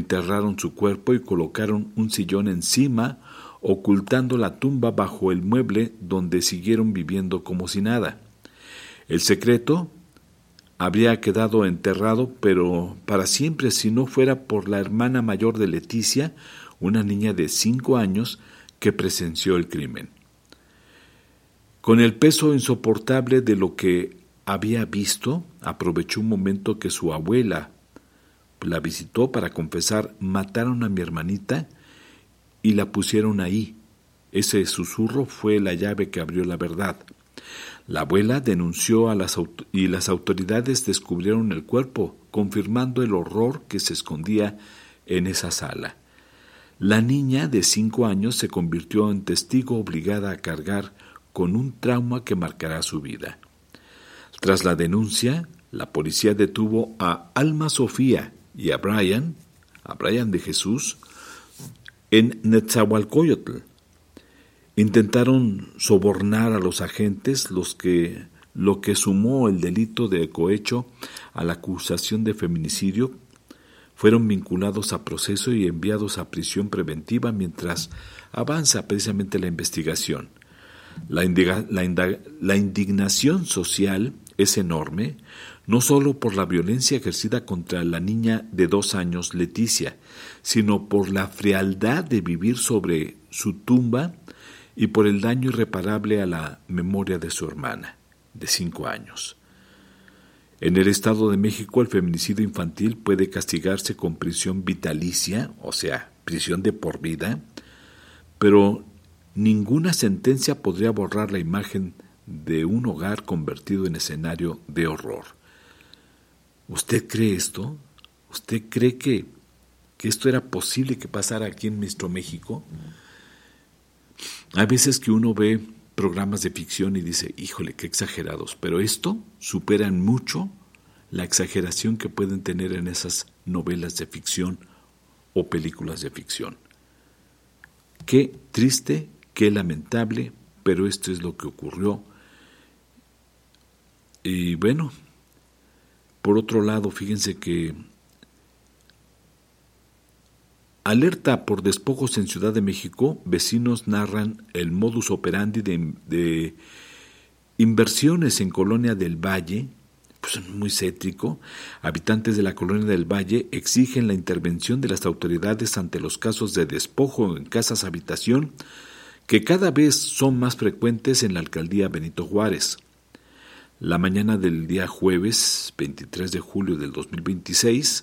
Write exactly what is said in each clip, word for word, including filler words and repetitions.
enterraron su cuerpo y colocaron un sillón encima, ocultando la tumba bajo el mueble donde siguieron viviendo como si nada. El secreto habría quedado enterrado, pero para siempre, si no fuera por la hermana mayor de Leticia, una niña de cinco años que presenció el crimen. Con el peso insoportable de lo que había visto, aprovechó un momento que su abuela la visitó para confesar: mataron a mi hermanita y la pusieron ahí. Ese susurro fue la llave que abrió la verdad. La abuela denunció a las aut- y las autoridades descubrieron el cuerpo, confirmando el horror que se escondía en esa sala. La niña de cinco años se convirtió en testigo obligada a cargar con un trauma que marcará su vida. Tras la denuncia, la policía detuvo a Alma Sofía y a Brian, a Brian de Jesús, en Netzahualcóyotl. Intentaron sobornar a los agentes, los que, lo que sumó el delito de cohecho a la acusación de feminicidio. Fueron vinculados a proceso y enviados a prisión preventiva mientras avanza precisamente la investigación. La, indiga, la, indag, la indignación social es enorme, no solo por la violencia ejercida contra la niña de dos años, Leticia, sino por la frialdad de vivir sobre su tumba y por el daño irreparable a la memoria de su hermana, de cinco años. En el Estado de México, el feminicidio infantil puede castigarse con prisión vitalicia, o sea, prisión de por vida, pero ninguna sentencia podría borrar la imagen de un hogar convertido en escenario de horror. ¿Usted cree esto? ¿Usted cree que, que esto era posible que pasara aquí en nuestro México? Hay veces que uno ve programas de ficción y dice, híjole, qué exagerados, pero esto superan mucho la exageración que pueden tener en esas novelas de ficción o películas de ficción. Qué triste, qué lamentable, pero esto es lo que ocurrió. Y bueno, por otro lado, fíjense que alerta por despojos en Ciudad de México, vecinos narran el modus operandi de, de inversiones en Colonia del Valle, pues muy céntrico. Habitantes de la Colonia del Valle exigen la intervención de las autoridades ante los casos de despojo en casas habitación que cada vez son más frecuentes en la alcaldía Benito Juárez. La mañana del día jueves veintitrés de julio del dos mil veintiséis,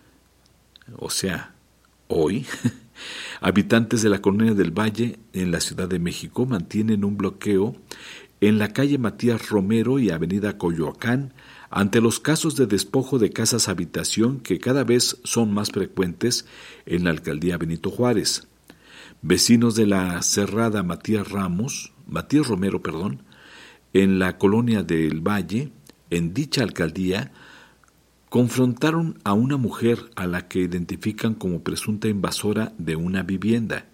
o sea, hoy, habitantes de la Colonia del Valle en la Ciudad de México mantienen un bloqueo en la calle Matías Romero y avenida Coyoacán ante los casos de despojo de casas habitación que cada vez son más frecuentes en la alcaldía Benito Juárez. Vecinos de la cerrada Matías Ramos, Matías Romero, perdón, en la Colonia del Valle, en dicha alcaldía, confrontaron a una mujer a la que identifican como presunta invasora de una vivienda.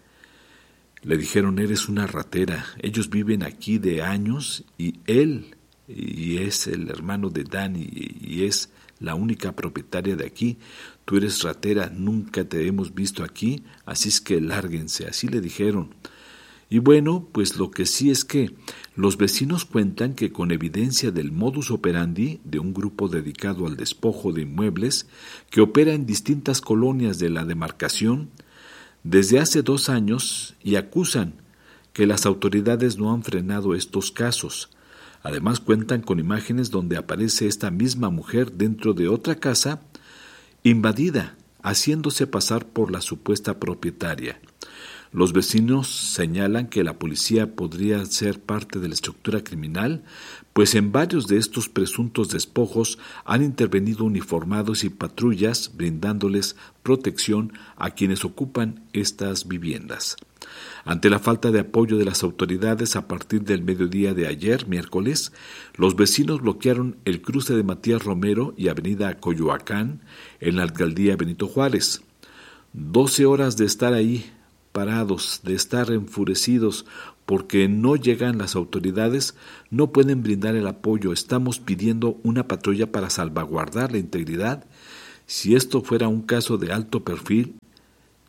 Le dijeron, eres una ratera, ellos viven aquí de años y él, y es el hermano de Dani, y es la única propietaria de aquí, tú eres ratera, nunca te hemos visto aquí, así es que lárguense, así le dijeron. Y bueno, pues lo que sí es que los vecinos cuentan que con evidencia del modus operandi de un grupo dedicado al despojo de inmuebles que opera en distintas colonias de la demarcación desde hace dos años y acusan que las autoridades no han frenado estos casos. Además cuentan con imágenes donde aparece esta misma mujer dentro de otra casa invadida, haciéndose pasar por la supuesta propietaria. Los vecinos señalan que la policía podría ser parte de la estructura criminal, pues en varios de estos presuntos despojos han intervenido uniformados y patrullas brindándoles protección a quienes ocupan estas viviendas. Ante la falta de apoyo de las autoridades a partir del mediodía de ayer, miércoles, los vecinos bloquearon el cruce de Matías Romero y avenida Coyoacán en la alcaldía Benito Juárez. Doce horas de estar ahí parados, de estar enfurecidos porque no llegan las autoridades, no pueden brindar el apoyo. Estamos pidiendo una patrulla para salvaguardar la integridad. Si esto fuera un caso de alto perfil,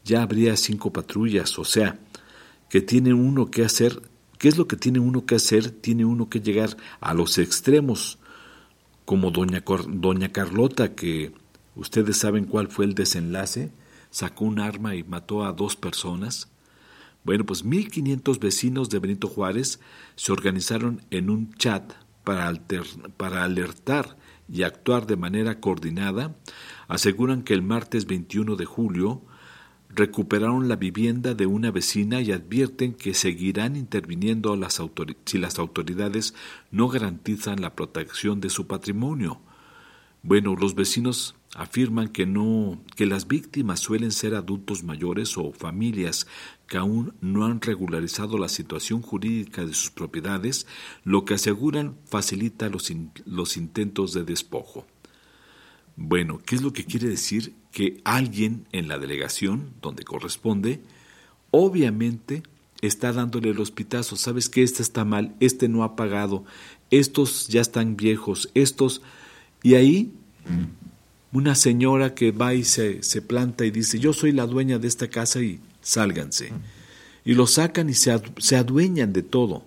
ya habría cinco patrullas, o sea, que tiene uno que hacer. ¿Qué es lo que tiene uno que hacer? Tiene uno que llegar a los extremos, como doña, Cor- doña Carlota, que ustedes saben cuál fue el desenlace, sacó un arma y mató a dos personas. Bueno, pues mil quinientos vecinos de Benito Juárez se organizaron en un chat para, alter, para alertar y actuar de manera coordinada. Aseguran que el martes veintiuno de julio recuperaron la vivienda de una vecina y advierten que seguirán interviniendo las autori- si las autoridades no garantizan la protección de su patrimonio. Bueno, los vecinos afirman que no, que las víctimas suelen ser adultos mayores o familias que aún no han regularizado la situación jurídica de sus propiedades, lo que aseguran facilita los, in, los intentos de despojo. Bueno, ¿qué es lo que quiere decir? Que alguien en la delegación, donde corresponde, obviamente está dándole los pitazos. ¿Sabes que este está mal? Este no ha pagado. Estos ya están viejos. Estos... Y ahí, una señora que va y se, se planta y dice, yo soy la dueña de esta casa y sálganse. Y lo sacan y se, ad, se adueñan de todo.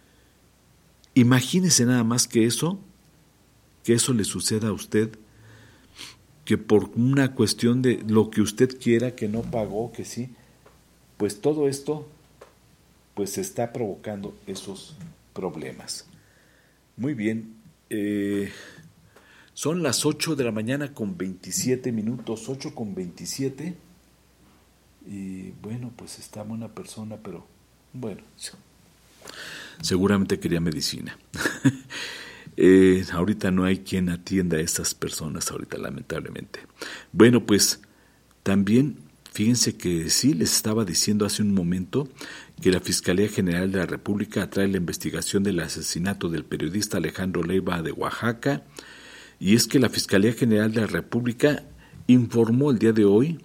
Imagínese nada más que eso, que eso le suceda a usted, que por una cuestión de lo que usted quiera, que no pagó, que sí, pues todo esto pues está provocando esos problemas. Muy bien, eh, son las ocho de la mañana con veintisiete minutos, ocho con veintisiete, y bueno, pues está buena persona, pero bueno, seguramente quería medicina. Eh, ahorita no hay quien atienda a estas personas, ahorita lamentablemente. Bueno, pues también fíjense que sí, les estaba diciendo hace un momento que la Fiscalía General de la República atrae la investigación del asesinato del periodista Alejandro Leiva de Oaxaca, y es que la Fiscalía General de la República informó el día de hoy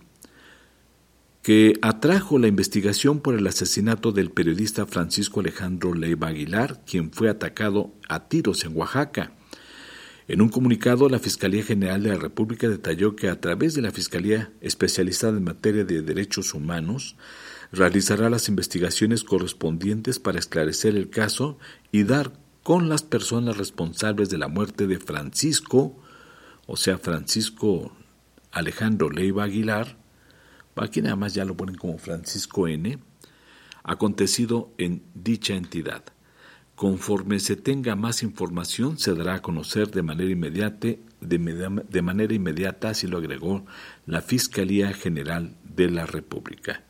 que atrajo la investigación por el asesinato del periodista Francisco Alejandro Leiva Aguilar, quien fue atacado a tiros en Oaxaca. En un comunicado, la Fiscalía General de la República detalló que a través de la Fiscalía especializada en materia de derechos humanos, realizará las investigaciones correspondientes para esclarecer el caso y dar con las personas responsables de la muerte de Francisco, o sea, Francisco Alejandro Leiva Aguilar, aquí nada más ya lo ponen como Francisco N., acontecido en dicha entidad. Conforme se tenga más información, se dará a conocer de manera inmediata, de, de manera inmediata, así lo agregó la Fiscalía General de la República.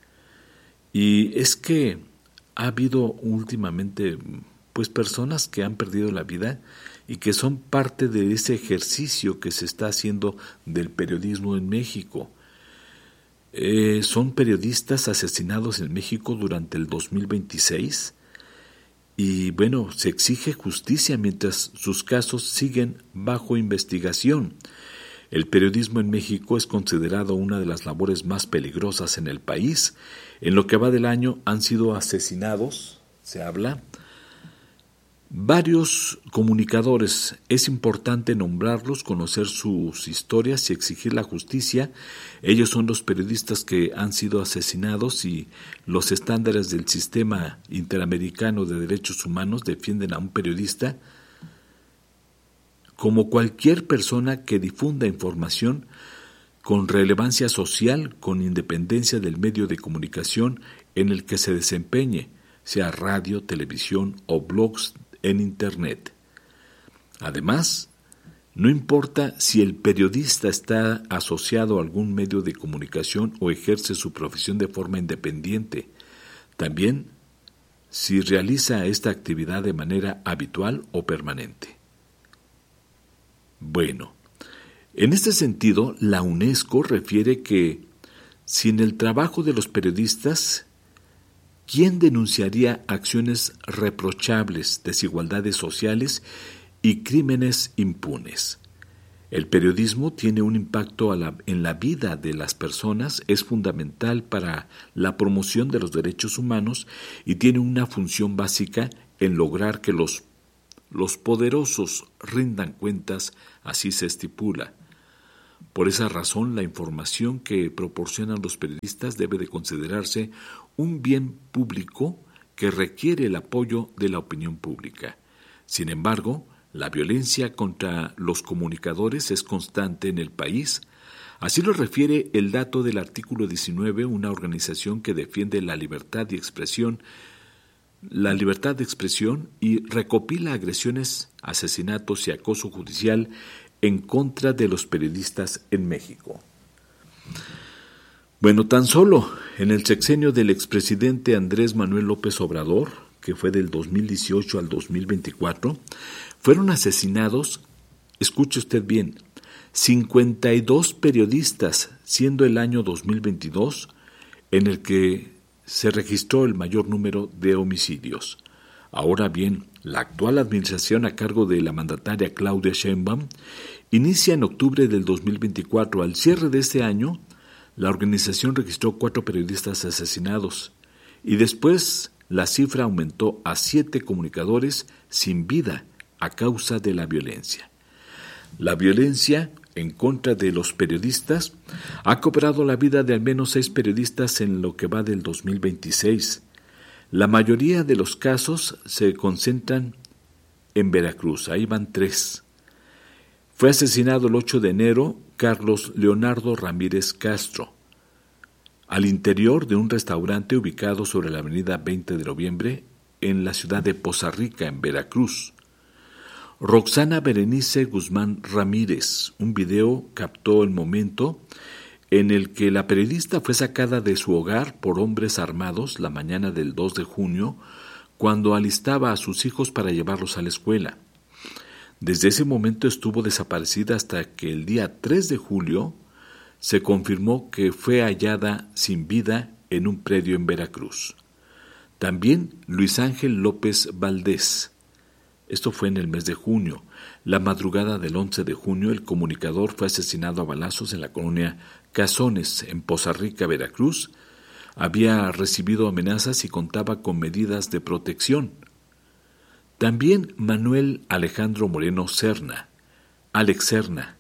Y es que ha habido últimamente pues personas que han perdido la vida y que son parte de ese ejercicio que se está haciendo del periodismo en México. Eh, son periodistas asesinados en México durante el dos mil veintiséis y bueno, se exige justicia mientras sus casos siguen bajo investigación. El periodismo en México es considerado una de las labores más peligrosas en el país. En lo que va del año han sido asesinados, se habla, varios comunicadores. Es importante nombrarlos, conocer sus historias y exigir la justicia. Ellos son los periodistas que han sido asesinados y los estándares del sistema interamericano de derechos humanos defienden a un periodista como cualquier persona que difunda información con relevancia social, con independencia del medio de comunicación en el que se desempeñe, sea radio, televisión o blogs en Internet. Además, no importa si el periodista está asociado a algún medio de comunicación o ejerce su profesión de forma independiente, también si realiza esta actividad de manera habitual o permanente. Bueno, en este sentido, la UNESCO refiere que sin el trabajo de los periodistas, ¿quién denunciaría acciones reprochables, desigualdades sociales y crímenes impunes? El periodismo tiene un impacto a la, en la vida de las personas, es fundamental para la promoción de los derechos humanos y tiene una función básica en lograr que los, los poderosos rindan cuentas, así se estipula. Por esa razón, la información que proporcionan los periodistas debe de considerarse un bien público que requiere el apoyo de la opinión pública. Sin embargo, la violencia contra los comunicadores es constante en el país. Así lo refiere el dato del artículo diecinueve, una organización que defiende la libertad de expresión, la libertad de expresión y recopila agresiones, asesinatos y acoso judicial en contra de los periodistas en México. Bueno, tan solo en el sexenio del expresidente Andrés Manuel López Obrador, que fue del dos mil dieciocho al dos mil veinticuatro, fueron asesinados, escuche usted bien, cincuenta y dos periodistas, siendo el año dos mil veintidós en el que se registró el mayor número de homicidios. Ahora bien, la actual administración a cargo de la mandataria Claudia Sheinbaum inicia en octubre del dos mil veinticuatro. Al cierre de este año, la organización registró cuatro periodistas asesinados y después la cifra aumentó a siete comunicadores sin vida a causa de la violencia. La violencia en contra de los periodistas ha cobrado la vida de al menos seis periodistas en lo que va del dos mil veintiséis. La mayoría de los casos se concentran en Veracruz, ahí van tres. Fue asesinado el ocho de enero Carlos Leonardo Ramírez Castro, al interior de un restaurante ubicado sobre la avenida veinte de noviembre en la ciudad de Poza Rica, en Veracruz. Roxana Berenice Guzmán Ramírez, un video captó el momento en el que la periodista fue sacada de su hogar por hombres armados la mañana del dos de junio, cuando alistaba a sus hijos para llevarlos a la escuela. Desde ese momento estuvo desaparecida hasta que el día tres de julio se confirmó que fue hallada sin vida en un predio en Veracruz. También Luis Ángel López Valdés. Esto fue en el mes de junio. La madrugada del once de junio, el comunicador fue asesinado a balazos en la colonia Cazones, en Poza Rica, Veracruz. Había recibido amenazas y contaba con medidas de protección. También Manuel Alejandro Moreno Serna, Alex Serna,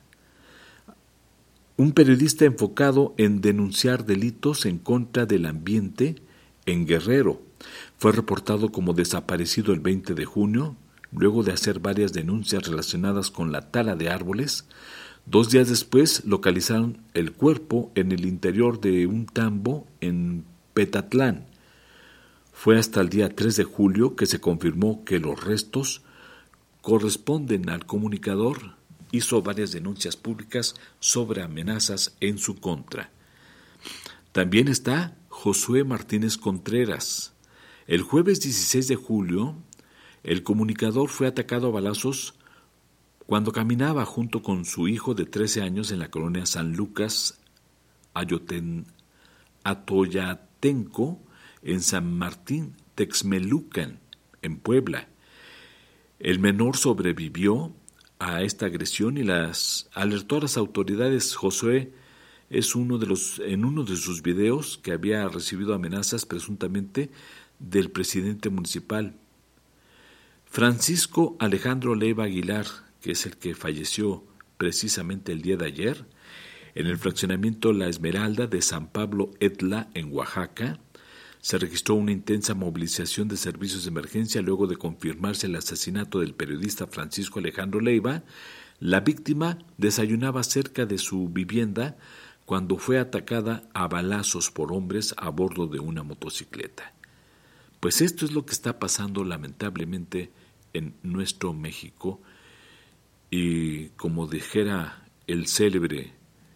un periodista enfocado en denunciar delitos en contra del ambiente en Guerrero. Fue reportado como desaparecido el veinte de junio, luego de hacer varias denuncias relacionadas con la tala de árboles. Dos días después localizaron el cuerpo en el interior de un tambo en Petatlán. Fue hasta el día tres de julio que se confirmó que los restos corresponden al comunicador. Hizo varias denuncias públicas sobre amenazas en su contra. También está Josué Martínez Contreras. El jueves dieciséis de julio, el comunicador fue atacado a balazos cuando caminaba junto con su hijo de trece años en la colonia San Lucas, Ayoten, Atoyatenco, en San Martín, Texmelucan, en Puebla. El menor sobrevivió a esta agresión y las alertó a las autoridades. Josué es uno de los, en uno de sus videos que había recibido amenazas presuntamente del presidente municipal. Francisco Alejandro Leiva Aguilar, que es el que falleció precisamente el día de ayer, en el fraccionamiento La Esmeralda de San Pablo Etla, en Oaxaca, se registró una intensa movilización de servicios de emergencia luego de confirmarse el asesinato del periodista Francisco Alejandro Leiva. La víctima desayunaba cerca de su vivienda cuando fue atacada a balazos por hombres a bordo de una motocicleta. Pues esto es lo que está pasando lamentablemente en nuestro México, y como dijera el célebre,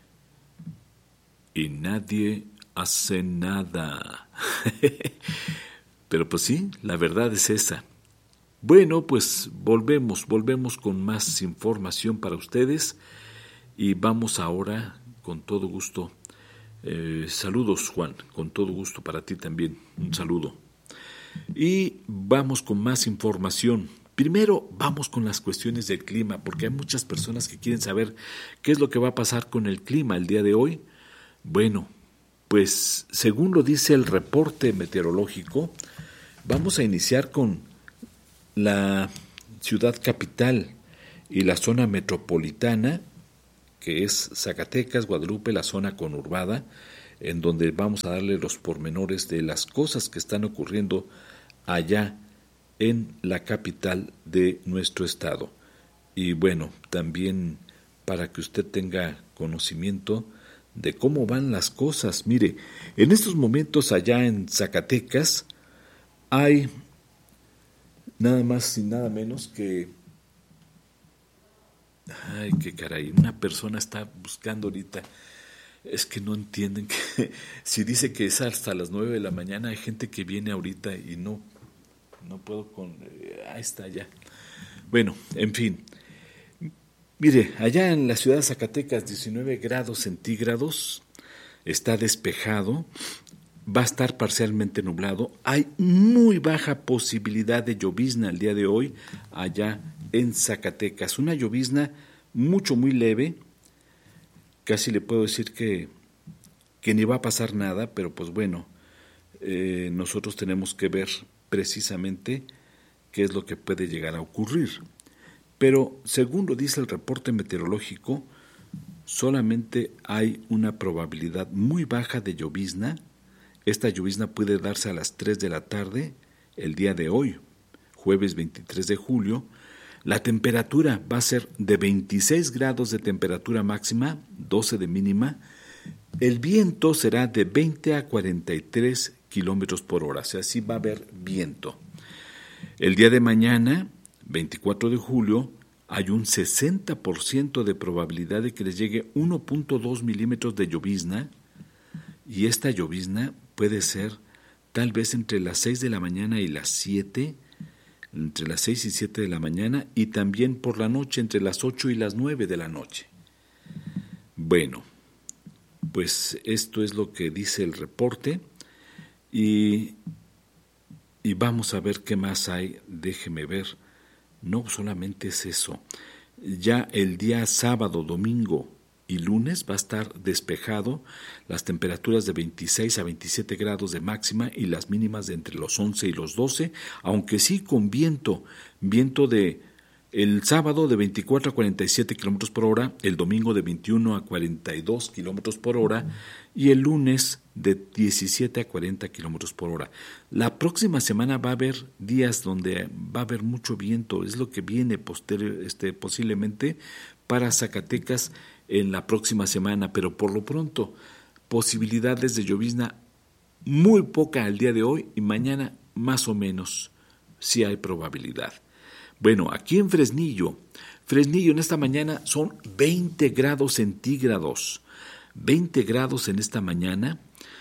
y nadie hace nada. Pero pues sí, la verdad es esa. Bueno, pues volvemos, volvemos con más información para ustedes y vamos ahora con todo gusto. Eh, saludos, Juan, con todo gusto para ti también, un saludo. Y vamos con más información. Primero vamos con las cuestiones del clima, porque hay muchas personas que quieren saber qué es lo que va a pasar con el clima el día de hoy. Bueno, pues según lo dice el reporte meteorológico, vamos a iniciar con la ciudad capital y la zona metropolitana, que es Zacatecas, Guadalupe, la zona conurbada, en donde vamos a darle los pormenores de las cosas que están ocurriendo allá en la capital de nuestro estado. Y bueno, también para que usted tenga conocimiento de cómo van las cosas. Mire, en estos momentos allá en Zacatecas hay nada más y nada menos que... Ay, qué caray, una persona está buscando ahorita. Es que no entienden que si dice que es hasta las nueve de la mañana, hay gente que viene ahorita y no, no puedo con... Eh, ahí está ya. Bueno, en fin. Mire, allá en la ciudad de Zacatecas, diecinueve grados centígrados, está despejado, va a estar parcialmente nublado, hay muy baja posibilidad de llovizna el día de hoy allá en Zacatecas, una llovizna mucho, muy leve, casi le puedo decir que, que ni va a pasar nada, pero pues bueno, eh, nosotros tenemos que ver precisamente qué es lo que puede llegar a ocurrir. Pero según lo dice el reporte meteorológico, solamente hay una probabilidad muy baja de llovizna. Esta llovizna puede darse a las tres de la tarde el día de hoy, jueves veintitrés de julio. La temperatura va a ser de veintiséis grados de temperatura máxima, doce de mínima. El viento será de veinte a cuarenta y tres kilómetros por hora, o sea, sí va a haber viento. El día de mañana, veinticuatro de julio, hay un sesenta por ciento de probabilidad de que les llegue uno punto dos milímetros de llovizna, y esta llovizna puede ser tal vez entre las seis de la mañana y las siete, entre las seis y siete de la mañana, y también por la noche entre las ocho y las nueve de la noche. Bueno, pues esto es lo que dice el reporte, y, y vamos a ver qué más hay. Déjeme ver. No solamente es eso, ya el día sábado, domingo y lunes va a estar despejado, las temperaturas de veintiséis a veintisiete grados de máxima y las mínimas de entre los once y los doce, aunque sí con viento, viento de el sábado de veinticuatro a cuarenta y siete kilómetros por hora, el domingo de veintiuno a cuarenta y dos kilómetros por hora y el lunes de diecisiete a cuarenta kilómetros por hora. La próxima semana va a haber días donde va a haber mucho viento, es lo que viene posterior, este, posiblemente para Zacatecas en la próxima semana, pero por lo pronto posibilidades de llovizna muy poca el día de hoy y mañana más o menos sí hay probabilidad. Bueno, aquí en Fresnillo, Fresnillo en esta mañana son veinte grados centígrados, veinte grados en esta mañana.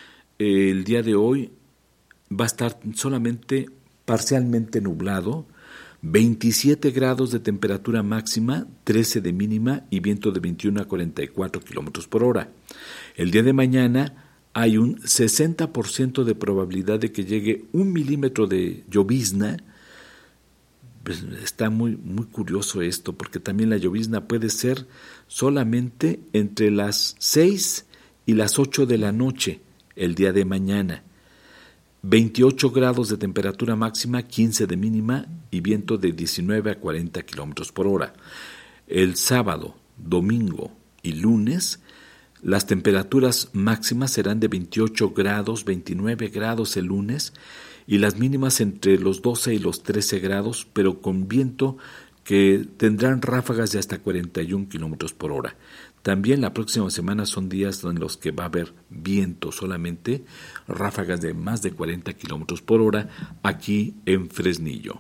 El día de hoy va a estar solamente parcialmente nublado, veintisiete grados de temperatura máxima, trece de mínima y viento de veintiuno a cuarenta y cuatro kilómetros por hora. El día de mañana hay un sesenta por ciento de probabilidad de que llegue un milímetro de llovizna. Pues está muy, muy curioso esto, porque también la llovizna puede ser solamente entre las seis y las ocho de la noche el día de mañana. veintiocho grados de temperatura máxima, quince de mínima y viento de diecinueve a cuarenta kilómetros por hora. El sábado, domingo y lunes, las temperaturas máximas serán de veintiocho grados, veintinueve grados el lunes, y las mínimas entre los doce y los trece grados, pero con viento que tendrán ráfagas de hasta cuarenta y un kilómetros por hora. También la próxima semana son días en los que va a haber viento solamente, ráfagas de más de cuarenta kilómetros por hora aquí en Fresnillo.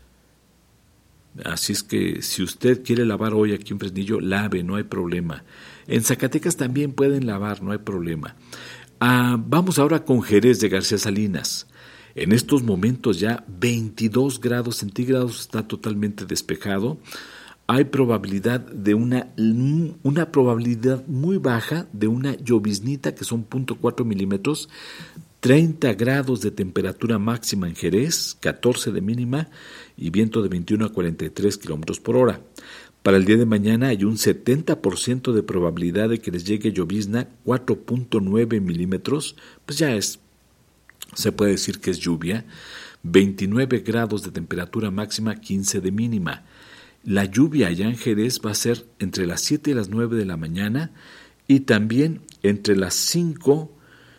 Así es que si usted quiere lavar hoy aquí en Fresnillo, lave, no hay problema. En Zacatecas también pueden lavar, no hay problema. Ah, vamos ahora con Jerez de García Salinas. En estos momentos ya veintidós grados centígrados, está totalmente despejado. Hay probabilidad de una, una probabilidad muy baja de una lloviznita que son cero punto cuatro milímetros, treinta grados de temperatura máxima en Jerez, catorce de mínima y viento de veintiuno a cuarenta y tres kilómetros por hora. Para el día de mañana hay un setenta por ciento de probabilidad de que les llegue llovizna, cuatro punto nueve milímetros, pues ya es, se puede decir que es lluvia, veintinueve grados de temperatura máxima, quince de mínima. La lluvia allá en Jerez va a ser entre las siete y las nueve de la mañana y también entre las cinco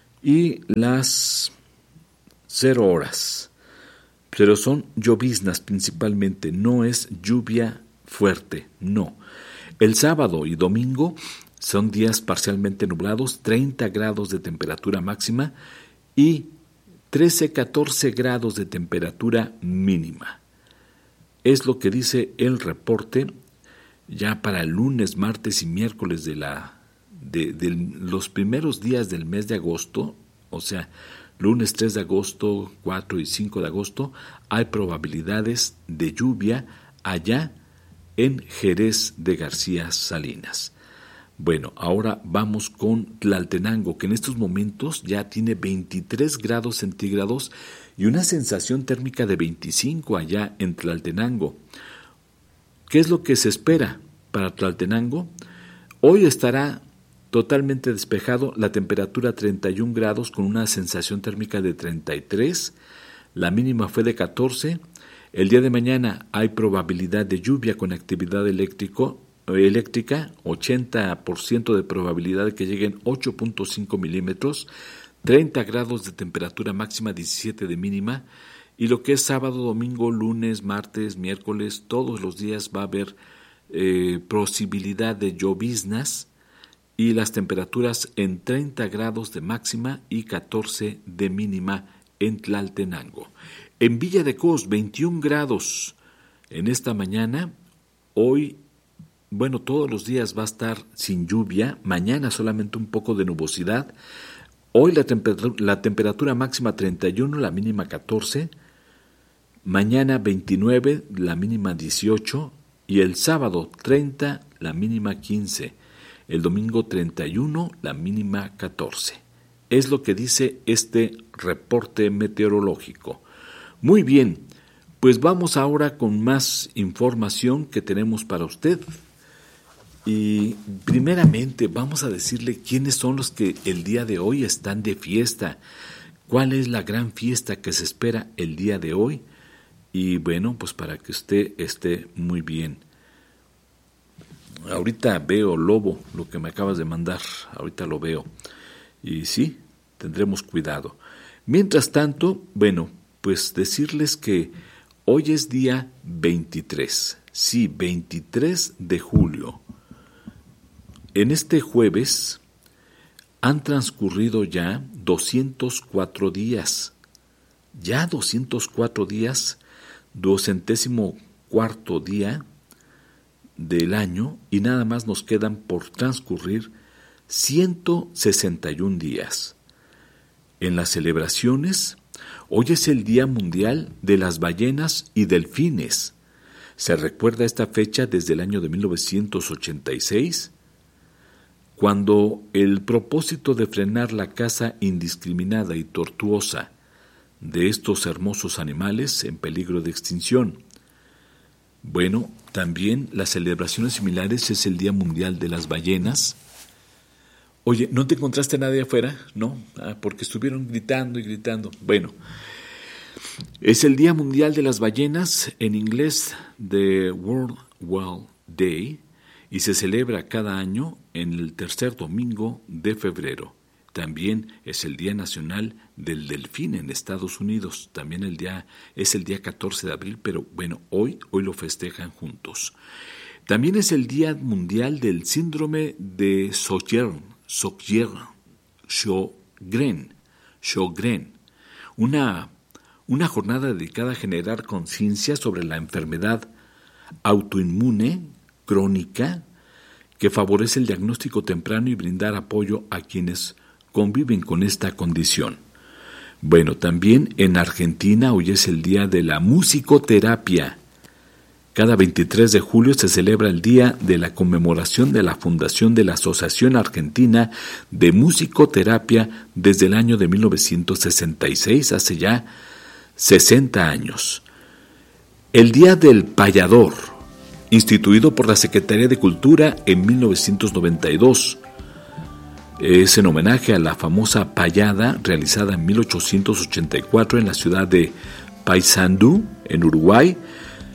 y las cero horas. Pero son lloviznas principalmente, no es lluvia fuerte, no. El sábado y domingo son días parcialmente nublados, treinta grados de temperatura máxima y trece a catorce grados de temperatura mínima. Es lo que dice el reporte ya para el lunes, martes y miércoles de, la, de, de los primeros días del mes de agosto, o sea, lunes tres de agosto, cuatro y cinco de agosto, hay probabilidades de lluvia allá en Jerez de García Salinas. Bueno, ahora vamos con Tlaltenango, que en estos momentos ya tiene veintitrés grados centígrados y una sensación térmica de veinticinco allá en Tlaltenango. ¿Qué es lo que se espera para Tlaltenango? Hoy estará totalmente despejado, la temperatura treinta y un grados con una sensación térmica de treinta y tres, la mínima fue de catorce. El día de mañana hay probabilidad de lluvia con actividad eléctrico, eléctrica, ochenta por ciento de probabilidad de que lleguen ocho punto cinco milímetros, treinta grados de temperatura máxima, diecisiete de mínima, y lo que es sábado, domingo, lunes, martes, miércoles, todos los días va a haber eh, posibilidad de lloviznas y las temperaturas en treinta grados de máxima y catorce de mínima en Tlaltenango. En Villa de Cos, veintiún grados en esta mañana, hoy. Bueno, todos los días va a estar sin lluvia, mañana solamente un poco de nubosidad. Hoy la, temper- la temperatura máxima treinta y uno, la mínima catorce. Mañana veintinueve, la mínima dieciocho. Y el sábado treinta, la mínima quince. El domingo treinta y uno, la mínima catorce. Es lo que dice este reporte meteorológico. Muy bien, pues vamos ahora con más información que tenemos para usted. Y primeramente vamos a decirle quiénes son los que el día de hoy están de fiesta, cuál es la gran fiesta que se espera el día de hoy, y bueno, pues para que usted esté muy bien. Ahorita veo, Lobo, lo que me acabas de mandar, ahorita lo veo, y sí, tendremos cuidado. Mientras tanto, bueno, pues decirles que hoy es día veintitrés, sí, veintitrés de julio. En este jueves han transcurrido ya doscientos cuatro días, ya doscientos cuatro días, duocentésimo cuarto día del año y nada más nos quedan por transcurrir ciento sesenta y un días. En las celebraciones, hoy es el Día Mundial de las Ballenas y Delfines. Se recuerda esta fecha desde el año de mil novecientos ochenta y seis, cuando el propósito de frenar la caza indiscriminada y tortuosa de estos hermosos animales en peligro de extinción. Bueno, también las celebraciones similares es el Día Mundial de las Ballenas. Oye, ¿no te encontraste a nadie afuera? No, ah, porque estuvieron gritando y gritando. Bueno, es el Día Mundial de las Ballenas, en inglés The World Whale Day, y se celebra cada año en el tercer domingo de febrero. También es el Día Nacional del Delfín en Estados Unidos. También el día es el día catorce de abril, pero bueno, hoy, hoy lo festejan juntos. También es el Día Mundial del Síndrome de Sjögren, Sjögren, Sjögren, una, una jornada dedicada a generar conciencia sobre la enfermedad autoinmune crónica que favorece el diagnóstico temprano y brindar apoyo a quienes conviven con esta condición. Bueno, también en Argentina hoy es el Día de la Musicoterapia. Cada veintitrés de julio se celebra el Día de la conmemoración de la fundación de la Asociación Argentina de Musicoterapia desde el año de mil novecientos sesenta y seis, hace ya sesenta años. El Día del Payador, instituido por la Secretaría de Cultura en mil novecientos noventa y dos. Es en homenaje a la famosa payada realizada en mil ochocientos ochenta y cuatro en la ciudad de Paysandú, en Uruguay.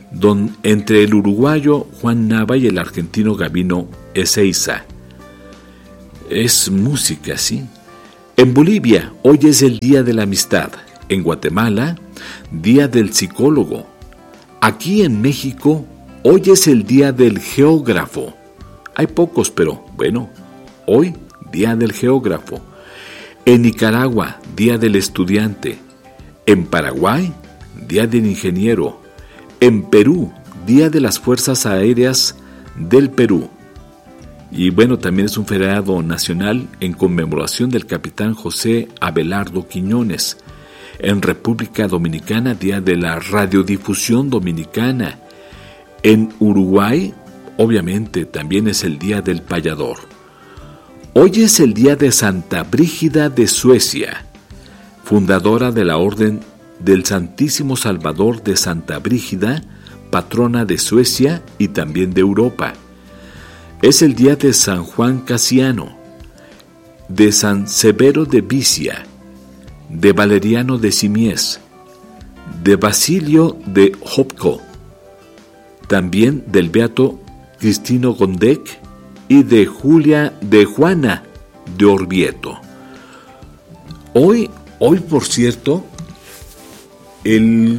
don, entre el uruguayo Juan Nava y el argentino Gabino Ezeiza. Es música, ¿sí? En Bolivia, hoy es el Día de la Amistad. En Guatemala, Día del Psicólogo. Aquí en México, hoy es el Día del Geógrafo. Hay pocos, pero bueno, hoy, Día del Geógrafo. En Nicaragua, Día del Estudiante. En Paraguay, Día del Ingeniero. En Perú, Día de las Fuerzas Aéreas del Perú. Y bueno, también es un feriado nacional en conmemoración del capitán José Abelardo Quiñones. En República Dominicana, Día de la Radiodifusión Dominicana. En Uruguay, obviamente, también es el Día del Payador. Hoy es el Día de Santa Brígida de Suecia, fundadora de la Orden del Santísimo Salvador de Santa Brígida, patrona de Suecia y también de Europa. Es el Día de San Juan Casiano, de San Severo de Vicia, de Valeriano de Simies, de Basilio de Hopko, también del beato Cristino Gondek y de Julia de Juana de Orvieto. Hoy, hoy por cierto, el,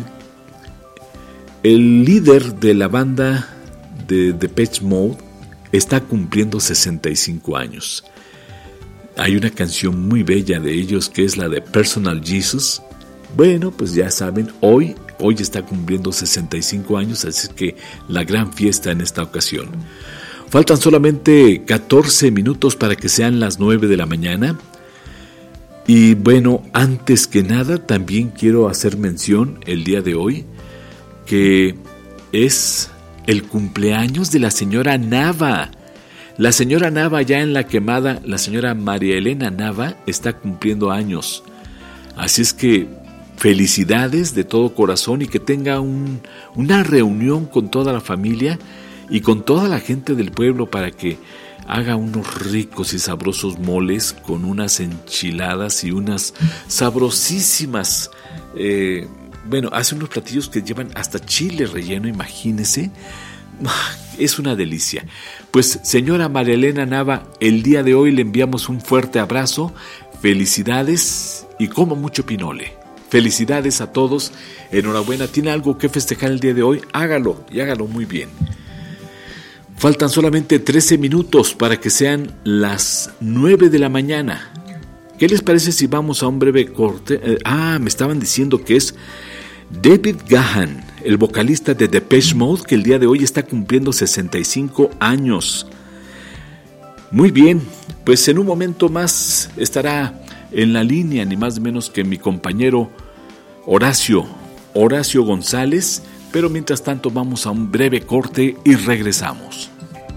el líder de la banda de Depeche Mode está cumpliendo sesenta y cinco años. Hay una canción muy bella de ellos que es la de Personal Jesus. Bueno, pues ya saben, hoy, hoy está cumpliendo sesenta y cinco años, así que la gran fiesta en esta ocasión. Faltan solamente catorce minutos para que sean las nueve de la mañana. Y bueno, antes que nada, también quiero hacer mención el día de hoy que es el cumpleaños de la señora Nava. La señora Nava, ya en la quemada, la señora María Elena Nava, está cumpliendo años. Así es que felicidades de todo corazón y que tenga un, una reunión con toda la familia y con toda la gente del pueblo para que haga unos ricos y sabrosos moles con unas enchiladas y unas sabrosísimas... Eh, bueno, hace unos platillos que llevan hasta chile relleno, imagínese. Es una delicia. Pues, señora María Elena Nava, el día de hoy le enviamos un fuerte abrazo, felicidades y coma mucho pinole. Felicidades a todos, enhorabuena. ¿Tiene algo que festejar el día de hoy? Hágalo y hágalo muy bien. Faltan solamente trece minutos para que sean las nueve de la mañana. ¿Qué les parece si vamos a un breve corte? Eh, ah, me estaban diciendo que es David Gahan, el vocalista de Depeche Mode, que el día de hoy está cumpliendo sesenta y cinco años. Muy bien, pues en un momento más estará en la línea, ni más ni menos que mi compañero Horacio, Horacio González, pero mientras tanto vamos a un breve corte y regresamos.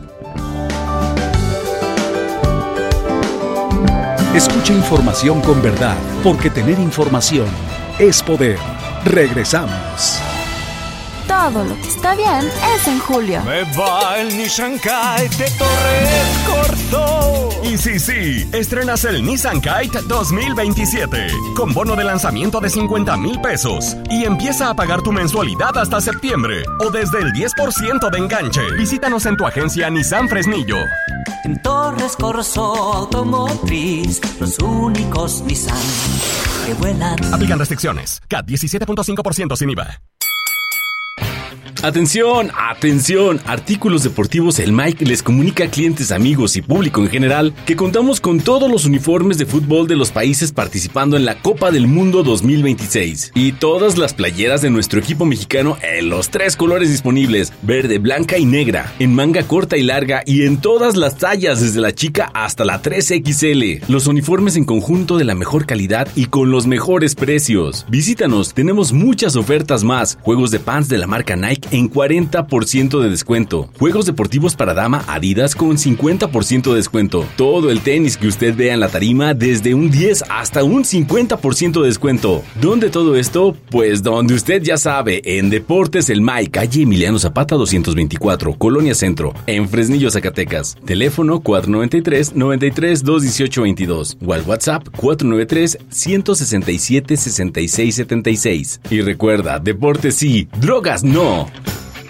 Escucha información con verdad, porque tener información es poder. Regresamos. Todo lo que está bien es en Julio. Me va el Nissan Kite de Torres Corto. Y sí, sí, estrenas el Nissan Kite dos mil veintisiete con bono de lanzamiento de cincuenta mil pesos y empieza a pagar tu mensualidad hasta septiembre o desde el diez por ciento de enganche. Visítanos en tu agencia Nissan Fresnillo. En Torres Corso Automotriz, los únicos Nissan que vuelan. Aplican restricciones. C A T diecisiete punto cinco por ciento sin I V A. Atención, atención, Artículos Deportivos El Mike les comunica a clientes, amigos y público en general que contamos con todos los uniformes de fútbol de los países participando en la Copa del Mundo dos mil veintiséis y todas las playeras de nuestro equipo mexicano en los tres colores disponibles, verde, blanca y negra, en manga corta y larga y en todas las tallas desde la chica hasta la tres equis ele. Los uniformes en conjunto de la mejor calidad y con los mejores precios. Visítanos, tenemos muchas ofertas más, juegos de pants de la marca Nike en cuarenta por ciento de descuento. Juegos deportivos para dama Adidas con cincuenta por ciento de descuento. Todo el tenis que usted vea en la tarima desde un diez hasta un cincuenta por ciento de descuento. ¿Dónde todo esto? Pues donde usted ya sabe, en Deportes El Mike, calle Emiliano Zapata doscientos veinticuatro, Colonia Centro, en Fresnillo, Zacatecas. Teléfono cuatro nueve tres, nueve tres, dos uno ocho dos o al WhatsApp cuatro nueve tres, uno seis siete, seis seis siete seis. Y recuerda, deportes sí, drogas no.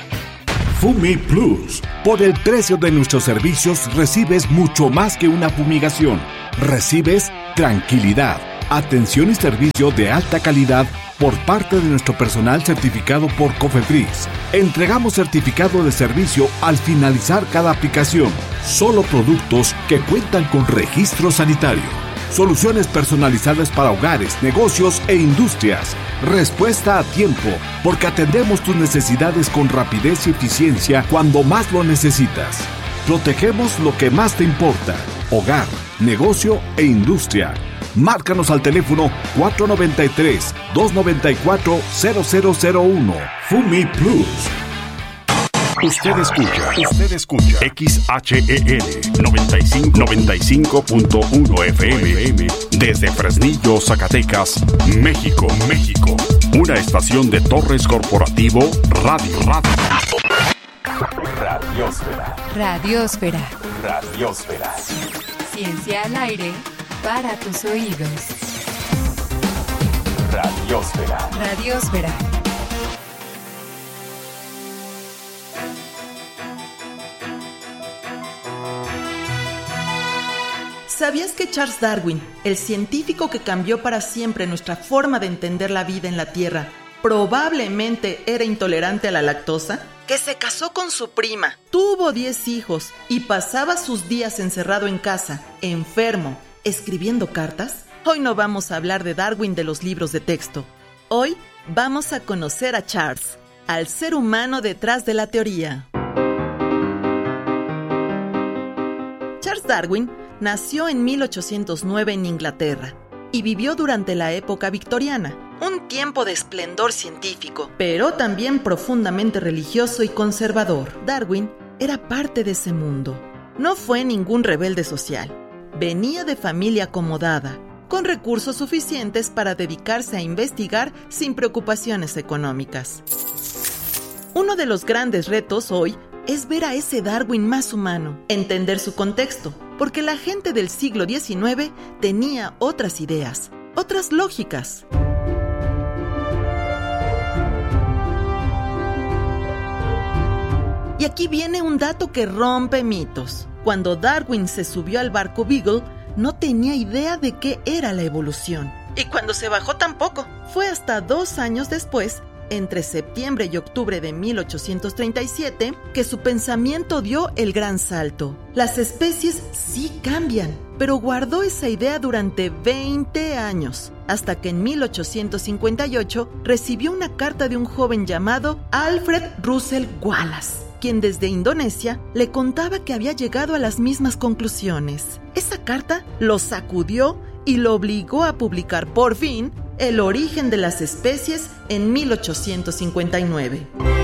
Fumi Plus. Por el precio de nuestros servicios recibes mucho más que una fumigación. Recibes tranquilidad, atención y servicio de alta calidad por parte de nuestro personal certificado por COFEPRIS. Entregamos certificado de servicio al finalizar cada aplicación. Solo productos que cuentan con registro sanitario. Soluciones personalizadas para hogares, negocios e industrias. Respuesta a tiempo, porque atendemos tus necesidades con rapidez y eficiencia cuando más lo necesitas. Protegemos lo que más te importa: hogar, negocio e industria. Márcanos al teléfono cuatro nueve tres, dos nueve cuatro, cero cero cero uno. Fumi Plus. Usted escucha, usted escucha X H E L noventa y cinco punto uno F M desde Fresnillo, Zacatecas, México, México. Una estación de Torres Corporativo Radio, Radio. Radiosfera. Radiosfera. Radiosfera. Ciencia al aire para tus oídos. Radiosfera. Radiosfera. ¿Sabías que Charles Darwin, el científico que cambió para siempre nuestra forma de entender la vida en la Tierra, probablemente era intolerante a la lactosa? Que se casó con su prima, tuvo diez hijos y pasaba sus días encerrado en casa, enfermo, escribiendo cartas. Hoy no vamos a hablar de Darwin de los libros de texto. Hoy vamos a conocer a Charles, al ser humano detrás de la teoría. Charles Darwin nació en mil ochocientos nueve en Inglaterra y vivió durante la época victoriana, un tiempo de esplendor científico, pero también profundamente religioso y conservador. Darwin era parte de ese mundo. No fue ningún rebelde social. Venía de familia acomodada, con recursos suficientes para dedicarse a investigar sin preocupaciones económicas. Uno de los grandes retos hoy es ver a ese Darwin más humano, entender su contexto, porque la gente del siglo diecinueve tenía otras ideas, otras lógicas. Y aquí viene un dato que rompe mitos. Cuando Darwin se subió al barco Beagle, no tenía idea de qué era la evolución. Y cuando se bajó tampoco. Fue hasta dos años después, entre septiembre y octubre de mil ochocientos treinta y siete, que su pensamiento dio el gran salto. Las especies sí cambian, pero guardó esa idea durante veinte años, hasta que en mil ochocientos cincuenta y ocho recibió una carta de un joven llamado Alfred Russel Wallace, quien desde Indonesia le contaba que había llegado a las mismas conclusiones. Esa carta lo sacudió y lo obligó a publicar por fin El origen de las especies en mil ochocientos cincuenta y nueve.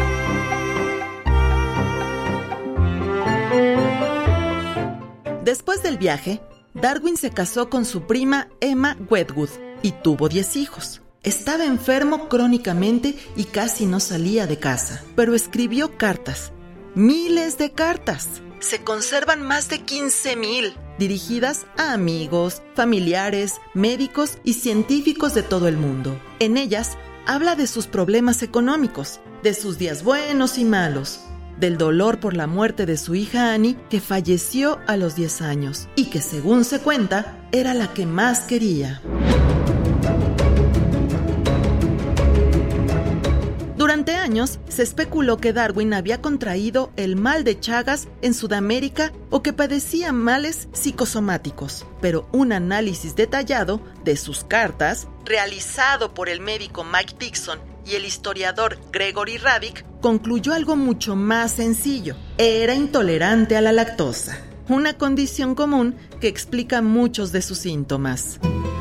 Después del viaje, Darwin se casó con su prima Emma Wedgwood y tuvo diez hijos. Estaba enfermo crónicamente y casi no salía de casa, pero escribió cartas, miles de cartas. Se conservan más de quince mil, dirigidas a amigos, familiares, médicos y científicos de todo el mundo. En ellas habla de sus problemas económicos, de sus días buenos y malos, del dolor por la muerte de su hija Annie, que falleció a los diez años y que, según se cuenta, era la que más quería. Durante años se especuló que Darwin había contraído el mal de Chagas en Sudamérica o que padecía males psicosomáticos, pero un análisis detallado de sus cartas, realizado por el médico Mike Dixon y el historiador Gregory Radic, concluyó algo mucho más sencillo: era intolerante a la lactosa, una condición común que explica muchos de sus síntomas.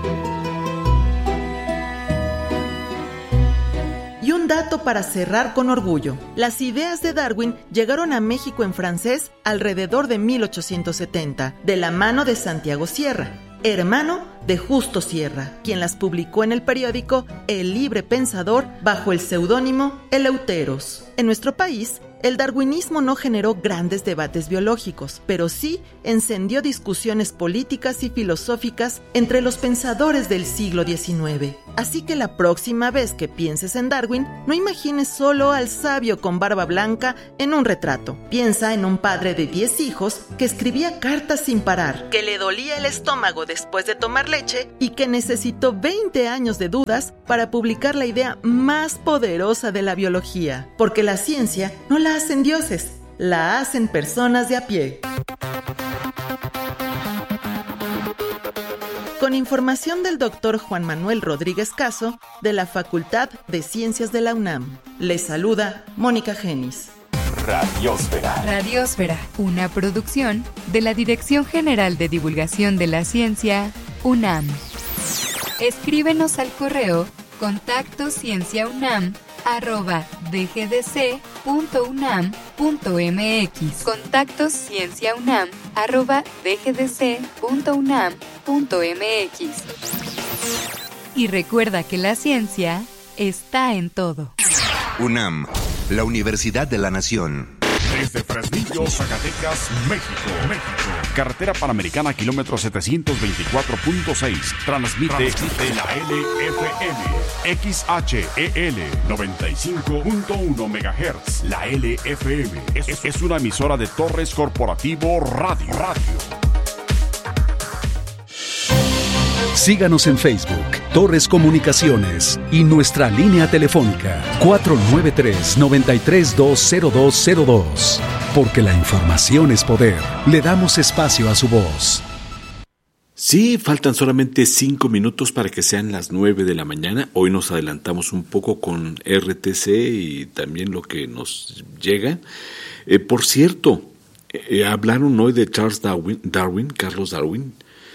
Y un dato para cerrar con orgullo: las ideas de Darwin llegaron a México en francés alrededor de mil ochocientos setenta, de la mano de Santiago Sierra, hermano de Justo Sierra, quien las publicó en el periódico El Libre Pensador bajo el seudónimo Eleuteros. En nuestro país, el darwinismo no generó grandes debates biológicos, pero sí encendió discusiones políticas y filosóficas entre los pensadores del siglo diecinueve. Así que la próxima vez que pienses en Darwin, no imagines solo al sabio con barba blanca en un retrato. Piensa en un padre de diez hijos que escribía cartas sin parar, que le dolía el estómago después de tomar leche y que necesitó veinte años de dudas para publicar la idea más poderosa de la biología. Porque la ciencia no la hacen dioses, la hacen personas de a pie. Con información del doctor Juan Manuel Rodríguez Caso, de la Facultad de Ciencias de la UNAM. Les saluda Mónica Genis. Radiosfera. Radiosfera, una producción de la Dirección General de Divulgación de la Ciencia, UNAM. Escríbenos al correo contacto cienciaunam arroba dgdc.unam.mx. Contacto cienciaunam arroba dgdc.unam.mx. Y recuerda que la ciencia está en todo. UNAM, la Universidad de la Nación. Desde Fresnillo, Zacatecas, México, México. Carretera Panamericana, kilómetro setecientos veinticuatro punto seis. Transmite, Transmite la L F M. X H E L noventa y cinco punto uno megahertz. La L F M es, es una emisora de Torres Corporativo Radio. Radio. Síganos en Facebook, Torres Comunicaciones, y nuestra línea telefónica cuatro nueve tres, nueve tres dos, cero dos cero dos. Porque la información es poder. Le damos espacio a su voz. Sí, faltan solamente cinco minutos para que sean las nueve de la mañana. Hoy nos adelantamos un poco con R T C y también lo que nos llega. Eh, por cierto, eh, hablaron hoy de Charles Darwin, Darwin, Carlos Darwin,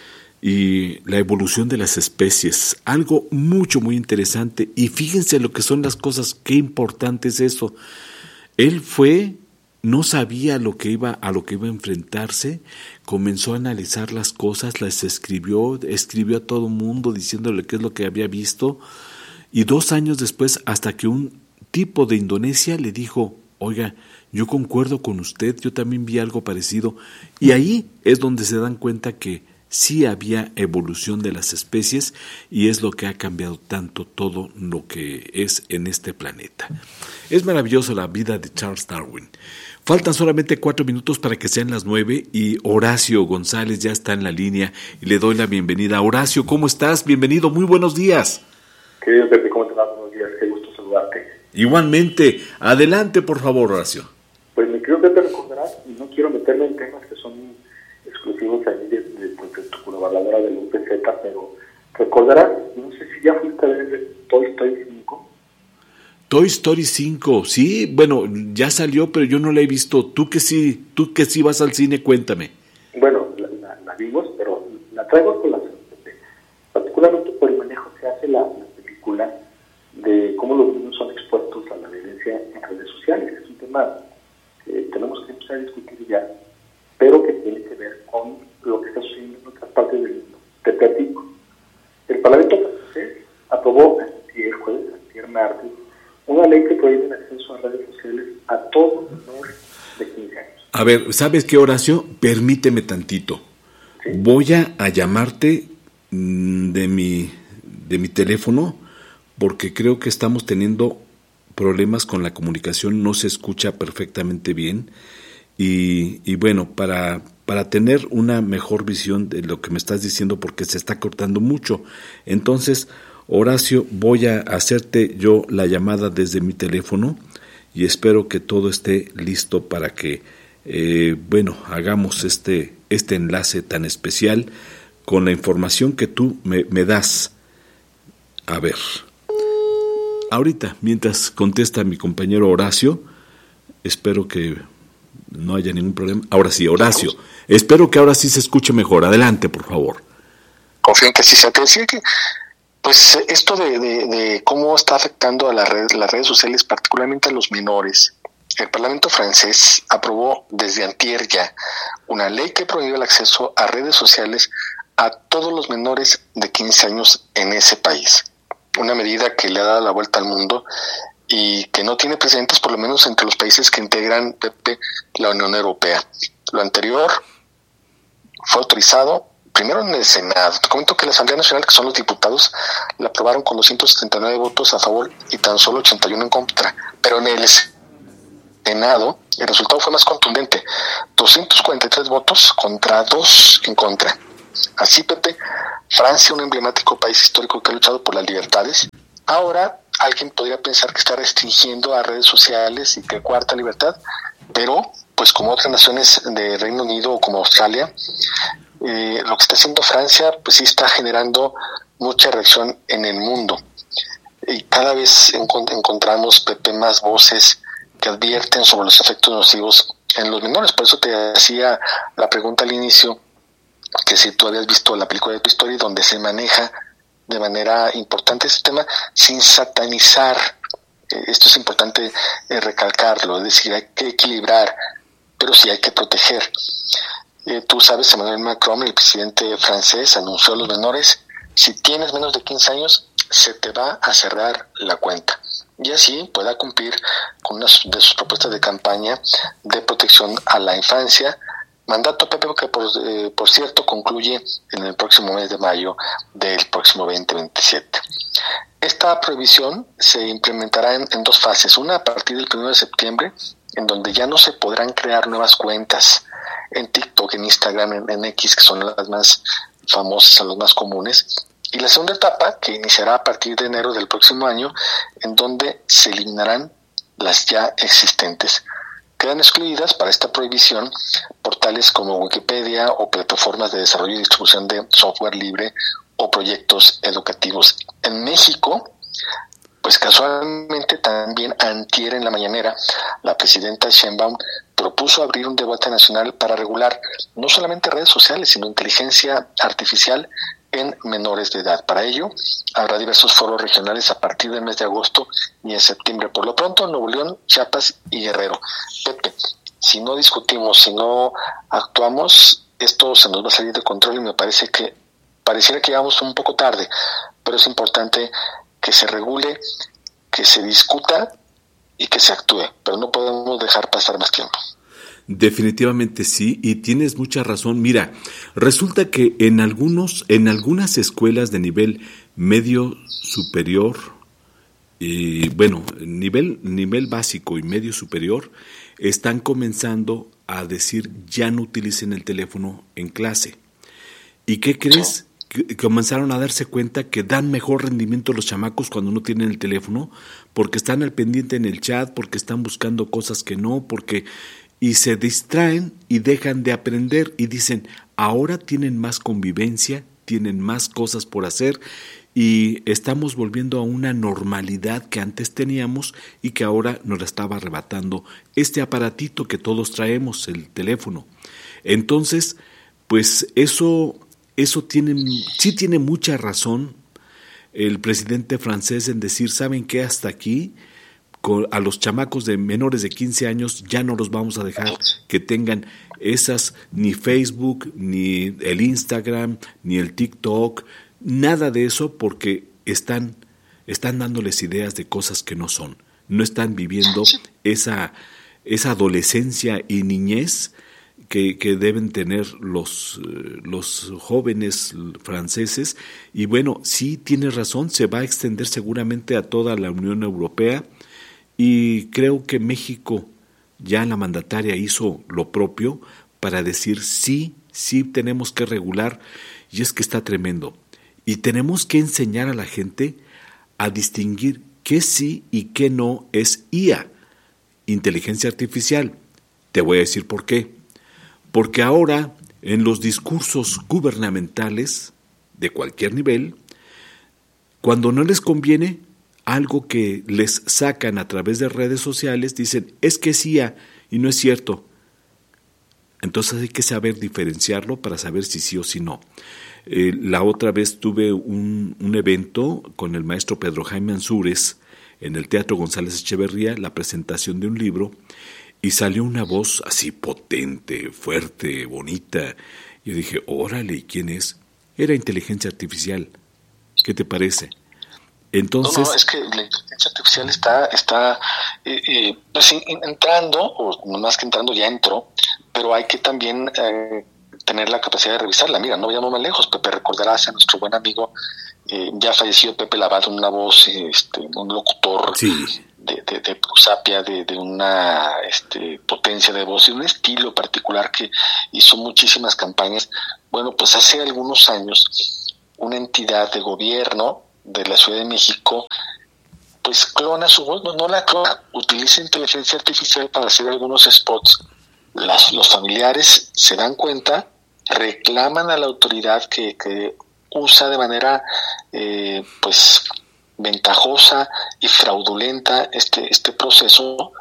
y la evolución de las especies, algo mucho muy interesante. Y fíjense lo que son las cosas, qué importante es eso. Él fue, no sabía lo que iba, a lo que iba a enfrentarse, comenzó a analizar las cosas, las escribió, escribió a todo mundo diciéndole qué es lo que había visto, y dos años después, hasta que un tipo de Indonesia le dijo, oiga, yo concuerdo con usted, yo también vi algo parecido, y ahí es donde se dan cuenta que sí había evolución de las especies y es lo que ha cambiado tanto todo lo que es en este planeta. Es maravilloso la vida de Charles Darwin. Faltan solamente cuatro minutos para que sean las nueve y Horacio González ya está en la línea y le doy la bienvenida. Horacio, ¿cómo estás? Bienvenido, muy buenos días. Querido Pepe, ¿cómo te va? Buenos días, qué gusto saludarte. Igualmente, adelante por favor, Horacio. Pues mi querido Pepe, recordarás, y no quiero meterme en temas que son exclusivos ahí de, de, de, de tu colaboradora del U P Z, pero recordarás, no sé si ya fuiste a ver Toy Story cinco. Toy Story cinco, sí, bueno, ya salió, pero yo no la he visto. Tú que sí, tú que sí vas al cine, cuéntame. Bueno, la, la, la vimos, pero la traigo a colación, particularmente por el manejo que hace la, la película de cómo los niños son expuestos a la violencia en redes sociales. Es un tema que tenemos que empezar a discutir ya, pero que tiene que ver con lo que está sucediendo en otras partes del mundo. Te platico. El Parlamento francés aprobó el jueves, el martes, una ley que prohíbe el acceso a redes sociales a todos menores de quince años. A ver, ¿sabes qué, Horacio? Permíteme tantito. ¿Sí? Voy a, a llamarte de mi, de mi teléfono porque creo que estamos teniendo problemas con la comunicación, no se escucha perfectamente bien. Y, y bueno, para, para tener una mejor visión de lo que me estás diciendo, porque se está cortando mucho. Entonces, Horacio, voy a hacerte yo la llamada desde mi teléfono y espero que todo esté listo para que, eh, bueno, hagamos este, este enlace tan especial con la información que tú me, me das. A ver, ahorita, mientras contesta mi compañero Horacio, espero que no haya ningún problema. Ahora sí, Horacio, espero que ahora sí se escuche mejor. Adelante, por favor. Confío en que sí sea. Te decía que, pues, esto de, de, de cómo está afectando a la red, las redes sociales, particularmente a los menores. El Parlamento francés aprobó desde antier ya una ley que prohíbe el acceso a redes sociales a todos los menores de quince años en ese país. Una medida que le ha dado la vuelta al mundo y que no tiene precedentes, por lo menos entre los países que integran Pepe, la Unión Europea. Lo anterior fue autorizado primero en el Senado. Te comento que la Asamblea Nacional, que son los diputados, la aprobaron con doscientos setenta y nueve votos a favor y tan solo ochenta y uno en contra. Pero en el Senado el resultado fue más contundente: doscientos cuarenta y tres votos contra dos en contra. Así, Pepe, Francia, un emblemático país histórico que ha luchado por las libertades, ahora alguien podría pensar que está restringiendo a redes sociales y que cuarta libertad, pero pues como otras naciones de Reino Unido o como Australia, eh, lo que está haciendo Francia pues sí está generando mucha reacción en el mundo. Y cada vez encont- encontramos, Pepe, más voces que advierten sobre los efectos nocivos en los menores. Por eso te hacía la pregunta al inicio, que si tú habías visto la película de Toy Story, donde se maneja de manera importante ese tema sin satanizar. Eh, esto es importante eh, recalcarlo, es decir, hay que equilibrar, pero sí hay que proteger. Eh, tú sabes, Emmanuel Macron, el presidente francés, anunció a los menores: si tienes menos de quince años, se te va a cerrar la cuenta. Y así pueda cumplir con una de sus propuestas de campaña de protección a la infancia. Mandato, Pepe, que por, eh, por cierto concluye en el próximo mes de mayo del próximo veinte veintisiete. Esta prohibición se implementará en, en dos fases. Una a partir del primero de septiembre, en donde ya no se podrán crear nuevas cuentas en TikTok, en Instagram, en, en X, que son las más famosas, las más comunes. Y la segunda etapa, que iniciará a partir de enero del próximo año, en donde se eliminarán las ya existentes. Quedan excluidas para esta prohibición portales como Wikipedia o plataformas de desarrollo y distribución de software libre o proyectos educativos. En México, pues casualmente también antier en la mañanera, la presidenta Sheinbaum propuso abrir un debate nacional para regular no solamente redes sociales, sino inteligencia artificial en menores de edad. Para ello, habrá diversos foros regionales a partir del mes de agosto y en septiembre. Por lo pronto, Nuevo León, Chiapas y Guerrero. Pepe, si no discutimos, si no actuamos, esto se nos va a salir de control y me parece que pareciera que llegamos un poco tarde, pero es importante que se regule, que se discuta y que se actúe, pero no podemos dejar pasar más tiempo. Definitivamente sí, y tienes mucha razón. Mira, resulta que en algunos, en algunas escuelas de nivel medio superior, y bueno, nivel, nivel básico y medio superior, están comenzando a decir ya no utilicen el teléfono en clase. ¿Y qué crees? Que comenzaron a darse cuenta que dan mejor rendimiento los chamacos cuando no tienen el teléfono, porque están al pendiente en el chat, porque están buscando cosas que no, porque y se distraen y dejan de aprender y dicen, ahora tienen más convivencia, tienen más cosas por hacer y estamos volviendo a una normalidad que antes teníamos y que ahora nos la estaba arrebatando este aparatito que todos traemos, el teléfono. Entonces, pues eso, eso tiene, sí tiene mucha razón el presidente francés en decir, ¿saben qué? Hasta aquí, a los chamacos de menores de quince años ya no los vamos a dejar que tengan esas, ni Facebook, ni el Instagram, ni el TikTok, nada de eso, porque están, están dándoles ideas de cosas que no son. No están viviendo esa, esa adolescencia y niñez que, que deben tener los, los jóvenes franceses. Y bueno, sí tienes razón, se va a extender seguramente a toda la Unión Europea. Y creo que México, ya la mandataria hizo lo propio para decir sí, sí tenemos que regular, y es que está tremendo. Y tenemos que enseñar a la gente a distinguir qué sí y qué no es I A, inteligencia artificial. Te voy a decir por qué. Porque ahora en los discursos gubernamentales de cualquier nivel, cuando no les conviene, algo que les sacan a través de redes sociales, dicen, es que es I A, y no es cierto. Entonces hay que saber diferenciarlo para saber si sí o si no. Eh, la otra vez tuve un, un evento con el maestro Pedro Jaime Ansúrez en el Teatro González Echeverría, la presentación de un libro, y salió una voz así potente, fuerte, bonita. Y yo dije, órale, ¿y quién es? Era inteligencia artificial. ¿Qué te parece? Entonces, no, no, es que la inteligencia artificial está, está eh, eh, pues, entrando, o no más que entrando, ya entró, pero hay que también eh, tener la capacidad de revisarla. Mira, no vayamos más lejos, Pepe, recordarás a nuestro buen amigo eh, ya fallecido Pepe Lavado, una voz, este, un locutor sí. de, de, de prosapia, de, de una este, potencia de voz y un estilo particular que hizo muchísimas campañas. Bueno, pues hace algunos años una entidad de gobierno de la Ciudad de México pues clona su voz, no, no la clona, utiliza inteligencia artificial para hacer algunos spots. Las, los familiares se dan cuenta, reclaman a la autoridad que, que usa de manera eh, pues ventajosa y fraudulenta este este proceso,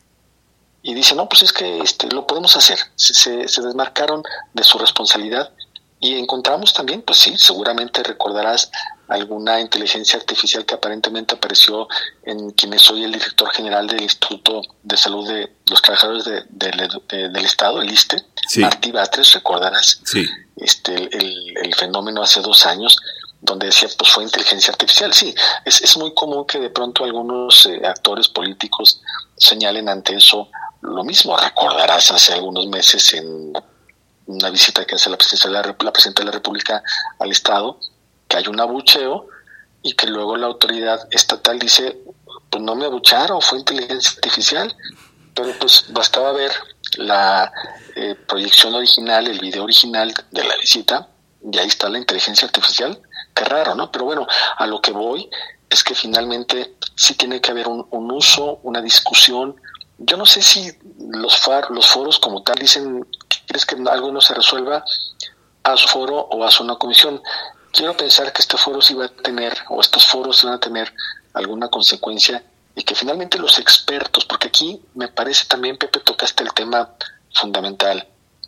y dicen, no, pues es que este lo podemos hacer. Se, se, se desmarcaron de su responsabilidad. Y encontramos también, pues sí, seguramente recordarás alguna inteligencia artificial que aparentemente apareció en quien es hoy el director general del Instituto de Salud de los Trabajadores de, de, de, del Estado, el ISSSTE, sí. Martí Batres, recordarás sí. este el, el, el fenómeno hace dos años, donde decía, pues fue inteligencia artificial. Sí, es, es muy común que de pronto algunos eh, actores políticos señalen ante eso lo mismo. Recordarás hace algunos meses en una visita que hace la presidencia de la, la presidenta de la República al Estado, que hay un abucheo y que luego la autoridad estatal dice, pues no me abucharon, fue inteligencia artificial, pero pues bastaba ver la eh, proyección original, el video original de la visita, y ahí está la inteligencia artificial. Qué raro, ¿no? Pero bueno, a lo que voy es que finalmente sí tiene que haber un, un uso, una discusión. Yo no sé si los, far, los foros como tal dicen, ¿quieres que algo no se resuelva? A su foro o a una comisión. Quiero pensar que este foro sí va a tener, o estos foros sí van a tener alguna consecuencia, y que finalmente los expertos, porque aquí me parece también, Pepe, tocaste el tema fundamental,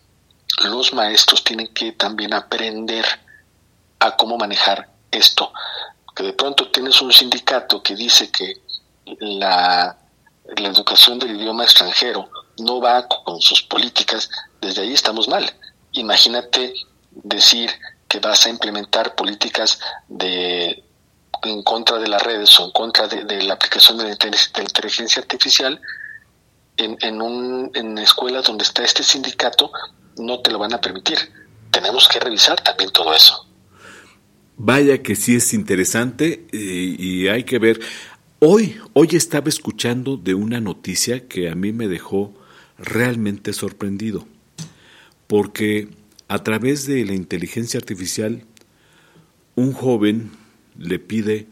los maestros tienen que también aprender a cómo manejar esto. Que de pronto tienes un sindicato que dice que la, la educación del idioma extranjero no va con sus políticas, desde ahí estamos mal. Imagínate decir que vas a implementar políticas de en contra de las redes o en contra de, de la aplicación de la inteligencia artificial en, en, un, en escuelas donde está este sindicato, no te lo van a permitir. Tenemos que revisar también todo eso. Vaya que sí es interesante y, y hay que ver. Hoy, hoy estaba escuchando de una noticia que a mí me dejó realmente sorprendido, porque a través de la inteligencia artificial, un joven le pide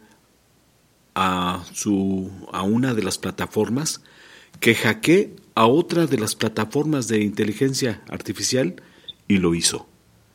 a su a una de las plataformas que hackee a otra de las plataformas de inteligencia artificial, y lo hizo.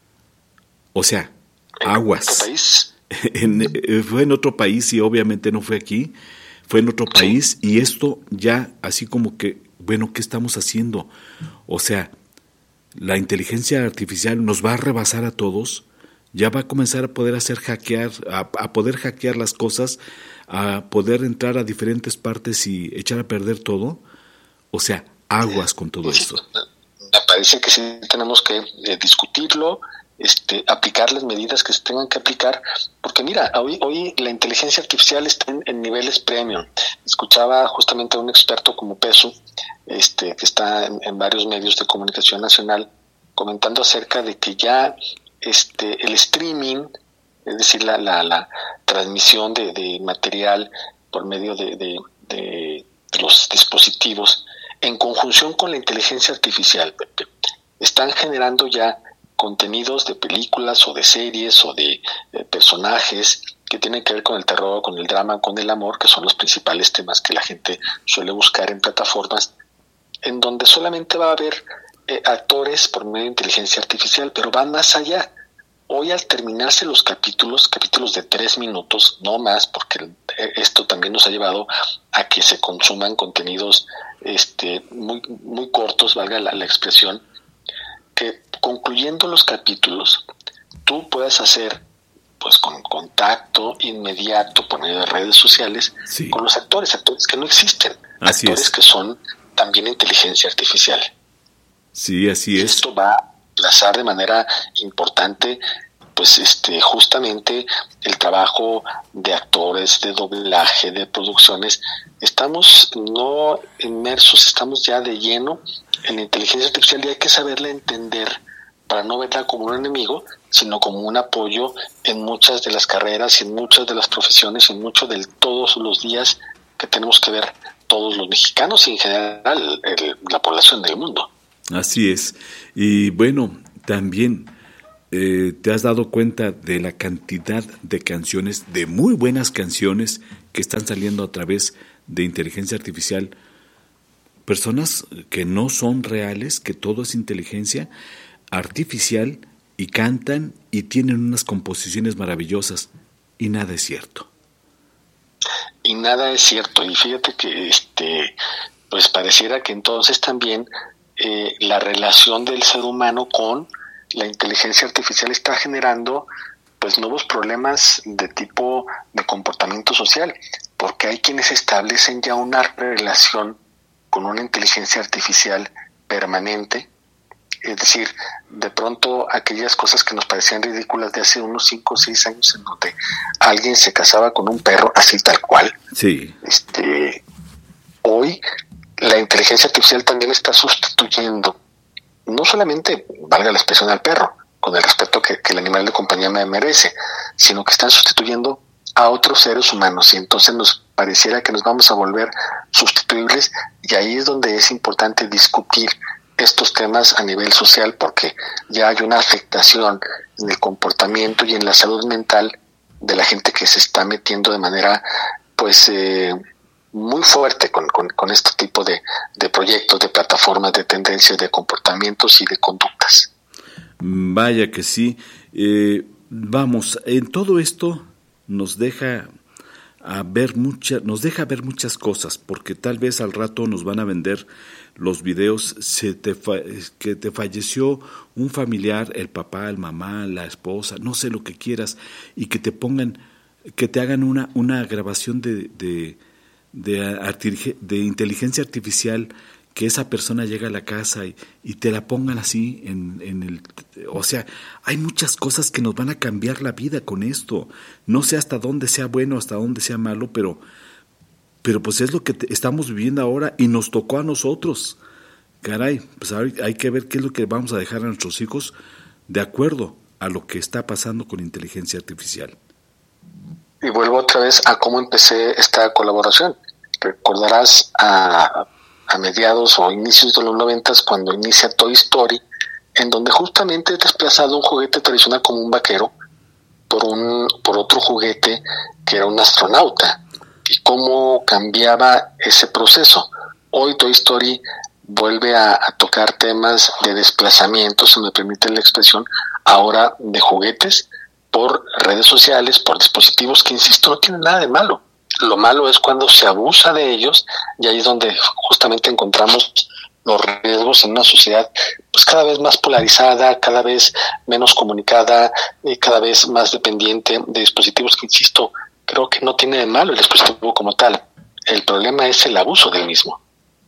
O sea, aguas. ¿En otro país? En, fue en otro país y obviamente no fue aquí, fue en otro sí. país, y esto ya así como que, bueno, ¿qué estamos haciendo? O sea, la inteligencia artificial nos va a rebasar a todos, ya va a comenzar a poder hacer hackear, a, a poder hackear las cosas, a poder entrar a diferentes partes y echar a perder todo. O sea, aguas con todo sí, esto. Me parece que sí tenemos que eh, discutirlo, este, aplicar las medidas que se tengan que aplicar, porque mira, hoy, hoy la inteligencia artificial está en, en niveles premium. Escuchaba justamente a un experto como Pesu, este, que está en, en varios medios de comunicación nacional, comentando acerca de que ya este, el streaming, es decir, la, la, la transmisión de, de material por medio de, de, de los dispositivos, en conjunción con la inteligencia artificial, están generando ya contenidos de películas o de series o de eh, personajes que tienen que ver con el terror, con el drama, con el amor, que son los principales temas que la gente suele buscar en plataformas, en donde solamente va a haber eh, actores por medio de inteligencia artificial, pero van más allá. Hoy, al terminarse los capítulos, capítulos de tres minutos, no más, porque esto también nos ha llevado a que se consuman contenidos este, muy, muy cortos, valga la, la expresión, que concluyendo los capítulos, tú puedes hacer pues con contacto inmediato por medio de redes sociales sí. con los actores, actores que no existen, así actores es. que son también inteligencia artificial. Sí, así es. Esto va a aplazar de manera importante pues este justamente el trabajo de actores, de doblaje, de producciones, estamos no inmersos, estamos ya de lleno en la inteligencia artificial y hay que saberla entender para no verla como un enemigo, sino como un apoyo en muchas de las carreras y en muchas de las profesiones y en muchos de todos los días que tenemos que ver todos los mexicanos y en general el, la población del mundo. Así es. Y bueno, también eh, te has dado cuenta de la cantidad de canciones, de muy buenas canciones que están saliendo a través de inteligencia artificial, personas que no son reales, que todo es inteligencia artificial y cantan y tienen unas composiciones maravillosas y nada es cierto. Y nada es cierto, y fíjate que este pues pareciera que entonces también eh, la relación del ser humano con la inteligencia artificial está generando pues nuevos problemas de tipo de comportamiento social, porque hay quienes establecen ya una relación con una inteligencia artificial permanente. Es decir, de pronto aquellas cosas que nos parecían ridículas de hace unos cinco o seis años en donde alguien se casaba con un perro así tal cual. Sí. Este, hoy la inteligencia artificial también está sustituyendo, no solamente, valga la expresión, al perro, con el respeto que, que el animal de compañía me merece, sino que están sustituyendo a otros seres humanos y entonces nos pareciera que nos vamos a volver sustituibles y ahí es donde es importante discutir estos temas a nivel social porque ya hay una afectación en el comportamiento y en la salud mental de la gente que se está metiendo de manera pues eh, muy fuerte con, con, con este tipo de, de proyectos, de plataformas, de tendencias, de comportamientos y de conductas. Vaya que sí. Eh, vamos, en todo esto nos deja a ver mucha, nos deja ver muchas cosas, porque tal vez al rato nos van a vender los videos se te fa- que te falleció un familiar, el papá, el mamá, la esposa, no sé lo que quieras, y que te pongan, que te hagan una, una grabación de, de, de, arti- de inteligencia artificial, que esa persona llega a la casa y, y te la pongan así en, en el... O sea, hay muchas cosas que nos van a cambiar la vida con esto. No sé hasta dónde sea bueno, hasta dónde sea malo, pero, pero pues es lo que te, estamos viviendo ahora y nos tocó a nosotros. Caray, pues hay, hay que ver qué es lo que vamos a dejar a nuestros hijos de acuerdo a lo que está pasando con inteligencia artificial. Y vuelvo otra vez a cómo empecé esta colaboración. Recordarás a... a mediados o inicios de los noventas cuando inicia Toy Story, en donde justamente es desplazado un juguete tradicional como un vaquero por un por otro juguete que era un astronauta y cómo cambiaba ese proceso. Hoy Toy Story vuelve a, a tocar temas de desplazamiento, si me permite la expresión, ahora de juguetes por redes sociales, por dispositivos que, insisto, no tienen nada de malo. Lo malo es cuando se abusa de ellos y ahí es donde justamente encontramos los riesgos en una sociedad pues cada vez más polarizada, cada vez menos comunicada y cada vez más dependiente de dispositivos que, insisto, creo que no tiene de malo el dispositivo como tal. El problema es el abuso del mismo.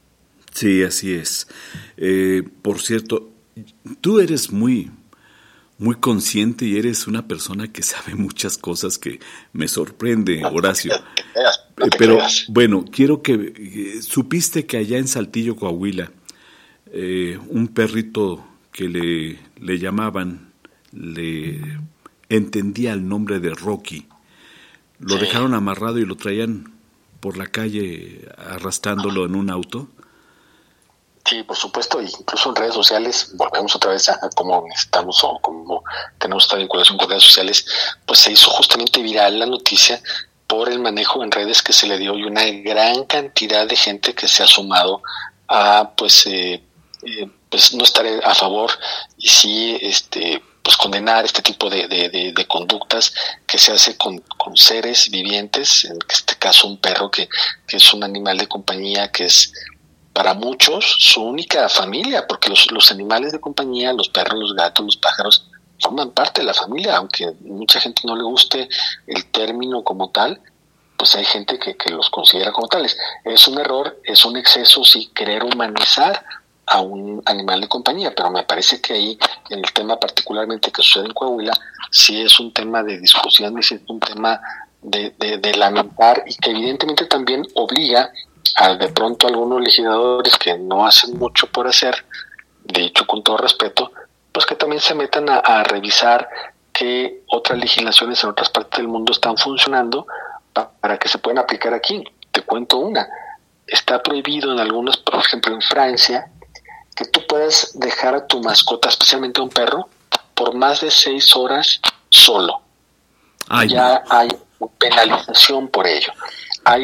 Sí, así es. Eh, por cierto, tú eres muy... muy consciente y eres una persona que sabe muchas cosas que me sorprende, Horacio. No te creas, no te Pero creas. bueno, quiero que eh, supiste que allá en Saltillo, Coahuila, eh, un perrito que le, le llamaban, le entendía el nombre de Rocky, lo sí. dejaron amarrado y lo traían por la calle arrastrándolo en un auto. Sí, por supuesto, incluso en redes sociales, volvemos otra vez a, a cómo estamos o cómo tenemos esta vinculación con redes sociales, pues se hizo justamente viral la noticia por el manejo en redes que se le dio y una gran cantidad de gente que se ha sumado a, pues, eh, eh, pues no estar a favor y sí, este, pues condenar este tipo de, de, de, de conductas que se hace con, con seres vivientes, en este caso un perro que, que es un animal de compañía que es para muchos su única familia, porque los, los animales de compañía, los perros, los gatos, los pájaros, forman parte de la familia, aunque mucha gente no le guste el término como tal, pues hay gente que, que los considera como tales. Es un error, es un exceso, sí, querer humanizar a un animal de compañía, pero me parece que ahí, en el tema particularmente que sucede en Coahuila, sí es un tema de discusión y sí es un tema de, de, de lamentar, y que evidentemente también obliga a de pronto a algunos legisladores que no hacen mucho por hacer, de hecho con todo respeto, pues que también se metan a, a revisar que otras legislaciones en otras partes del mundo están funcionando pa, para que se puedan aplicar aquí. Te cuento una. Está prohibido en algunos, por ejemplo en Francia, que tú puedas dejar a tu mascota, especialmente a un perro, por más de seis horas solo. Ay, ya no. Hay penalización por ello.